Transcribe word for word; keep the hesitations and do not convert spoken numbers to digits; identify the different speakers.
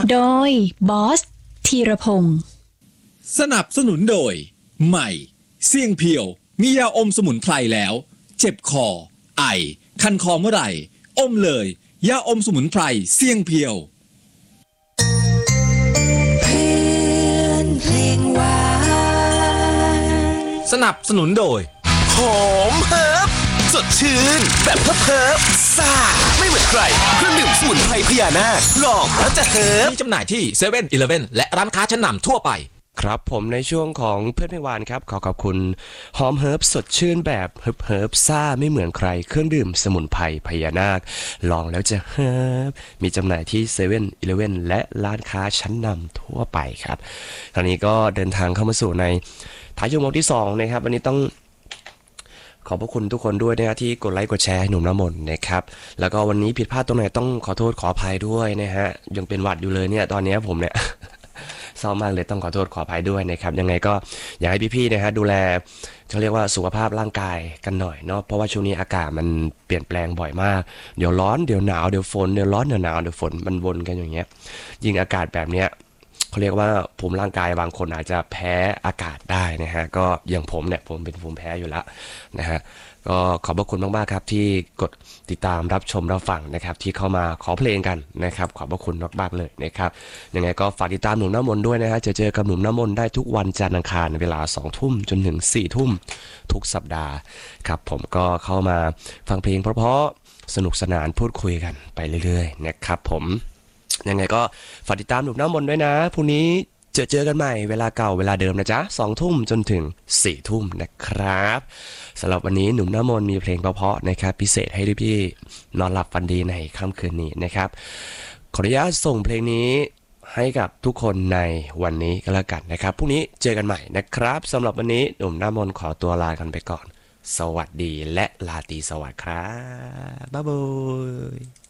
Speaker 1: โดยบอสธีรพงศ์
Speaker 2: สนับสนุนโดยใหม่เสี่ยงเพียวมียาอมสมุนไพรแล้วเจ็บคอไอคันคอเมื่อไหร่อมเลยยาอมสมุนไพรเสี่ยงเพียว
Speaker 3: สนับสนุนโดยหอมเฮิร์บสดชื่นแบบเฮิร์บเฮิร์บซ่าไม่เหมือนใครเครื่องดื่มสมุนไพรพญานาคลองแล้วจะเฮิร์บมีจำหน่ายที่เซเว่นอีเลฟเว่นและร้านค้าชั้นนำทั่วไป
Speaker 4: ครับผมในช่วงของเพื่อนไม่หวานครับขอขอบคุณหอมเฮิร์บสดชื่นแบบเฮิร์บเฮิร์บซ่าไม่เหมือนใครเครื่องดื่มสมุนไพรพญานาคลองแล้วจะเฮิร์บมีจำหน่ายที่เซเว่นอีเลฟเว่นและร้านค้าชั้นนำทั่วไปครับตอนนี้ก็เดินทางเข้ามาสู่ในท้ายชั่วโมงที่สองนะครับวันนี้ต้องขอบพระคุณทุกคนด้วยนะครับที่กดไลค์กดแชร์ให้หนุ่มน้ำมนต์นะครับแล้วก็วันนี้ผิดพลาดตรงไหนต้องขอโทษขออภัยด้วยนะฮะยังเป็นหวัดอยู่เลยเนี่ยตอนนี้ผมเนี่ยเศร้ามากเลยต้องขอโทษขออภัยด้วยนะครับยังไงก็อยากให้พี่ๆนะฮะดูแลเขาเรียกว่าสุขภาพร่างกายกันหน่อยเนาะเพราะว่าช่วงนี้อากาศมันเปลี่ยนแปลงบ่อยมากเดี๋ยวร้อนเดี๋ยวหนาวเดี๋ยวฝนเดี๋ยวร้อนเดี๋ยวหนาวเดี๋ยวฝนมันวนกันอย่างเงี้ยยิ่งอากาศแบบเนี้ยเขาเรียกว่าภูมิร่างกายบางคนอาจจะแพ้อากาศได้นะฮะก็อย่างผมเนี่ยผมเป็นภูมิแพ้อยู่แล้วนะฮะก็ขอบพระคุณมากๆครับที่กดติดตามรับชมรับฟังนะครับที่เข้ามาขอเพลงกันนะครับขอบพระคุณมากๆเลยนะครับยังไงก็ฝากติดตามหนุ่มน้ำมนต์ด้วยนะฮะจะเจอกับหนุ่มน้ำมนต์ได้ทุกวันจันทร์อังคารเวลาสองทุ่มจนถึงสี่ทุ่มทุกสัปดาห์ครับผมก็เข้ามาฟังเพลงเพราะๆสนุกสนานพูดคุยกันไปเรื่อยๆนะครับผมยังไงก็ฝากติดตามหนุ่มน้ำมนต์ด้วยนะพรุ่งนี้เจอเจอกันใหม่เวลาเก่าเวลาเดิมนะจ๊ะสองทุ่มจนถึงสี่ทุ่มนะครับสำหรับวันนี้หนุ่มน้ำมนต์มีเพลงเพราะๆนะครับพิเศษให้พี่นอนหลับฝันดีในค่ำคืนนี้นะครับขออนุญาตส่งเพลงนี้ให้กับทุกคนในวันนี้ก็แล้วกันนะครับพรุ่งนี้เจอกันใหม่นะครับสำหรับวันนี้หนุ่มน้ำมนต์ขอตัวลากันไปก่อนสวัสดีและลาตรีสวัสดิ์ครับบ๊ายบาย